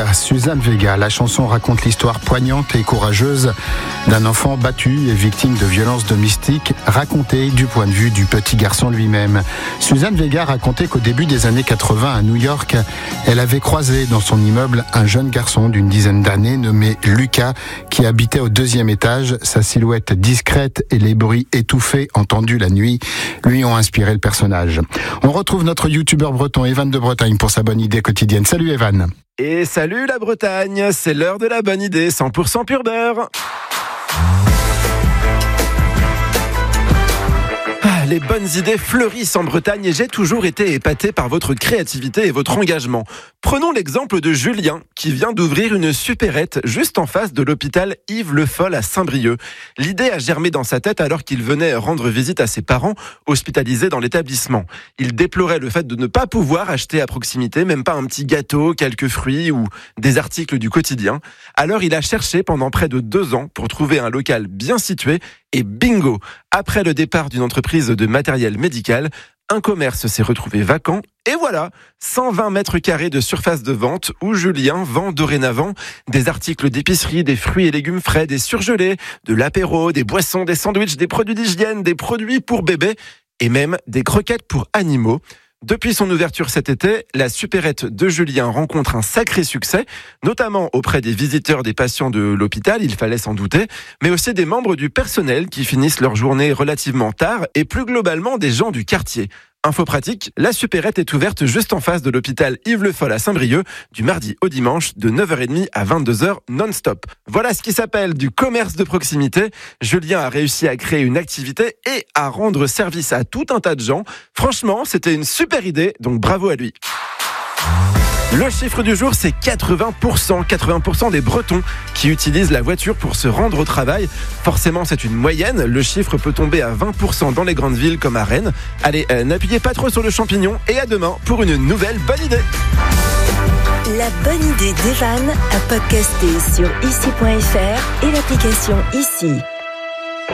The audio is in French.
Lucas, Suzanne Vega. La chanson raconte l'histoire poignante et courageuse d'un enfant battu et victime de violences domestiques, racontée du point de vue du petit garçon lui-même. Suzanne Vega racontait qu'au début des années 80 à New York, elle avait croisé dans son immeuble un jeune garçon d'une dizaine d'années nommé Lucas qui habitait au 2e étage. Sa silhouette discrète et les bruits étouffés entendus la nuit lui ont inspiré le personnage. On retrouve notre youtubeur breton Evan de Bretagne pour sa bonne idée quotidienne. Salut Evan. Et salut la Bretagne, c'est l'heure de la bonne idée 100% pur beurre. Les bonnes idées fleurissent en Bretagne et j'ai toujours été épaté par votre créativité et votre engagement. Prenons l'exemple de Julien qui vient d'ouvrir une supérette juste en face de l'hôpital Yves Le Foll à Saint-Brieuc. L'idée a germé dans sa tête alors qu'il venait rendre visite à ses parents hospitalisés dans l'établissement. Il déplorait le fait de ne pas pouvoir acheter à proximité, même pas un petit gâteau, quelques fruits ou des articles du quotidien. Alors il a cherché pendant près de 2 ans pour trouver un local bien situé et bingo! Après le départ d'une entreprise de matériel médical, un commerce s'est retrouvé vacant et voilà, 120 mètres carrés de surface de vente où Julien vend dorénavant des articles d'épicerie, des fruits et légumes frais, des surgelés, de l'apéro, des boissons, des sandwichs, des produits d'hygiène, des produits pour bébés et même des croquettes pour animaux. Depuis son ouverture cet été, la supérette de Julien rencontre un sacré succès, notamment auprès des visiteurs des patients de l'hôpital, il fallait s'en douter, mais aussi des membres du personnel qui finissent leur journée relativement tard et plus globalement des gens du quartier. Info pratique, la supérette est ouverte juste en face de l'hôpital Yves Le Foll à Saint-Brieuc, du mardi au dimanche, de 9h30 à 22h non-stop. Voilà ce qui s'appelle du commerce de proximité. Julien a réussi à créer une activité et à rendre service à tout un tas de gens. Franchement, c'était une super idée, donc bravo à lui. Le chiffre du jour, c'est 80%. 80% des Bretons qui utilisent la voiture pour se rendre au travail. Forcément, c'est une moyenne. Le chiffre peut tomber à 20% dans les grandes villes comme à Rennes. Allez, n'appuyez pas trop sur le champignon et à demain pour une nouvelle bonne idée. La bonne idée d'Evan à podcaster sur ici.fr et l'application Ici.